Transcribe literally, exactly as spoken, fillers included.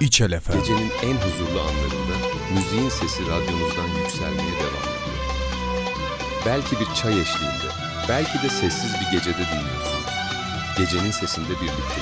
İçel Efem. Gecenin en huzurlu anlarında müziğin sesi radyonuzdan yükselmeye devam ediyor. Belki bir çay eşliğinde, belki de sessiz bir gecede dinliyorsunuz. Gecenin sesinde birlikteyiz.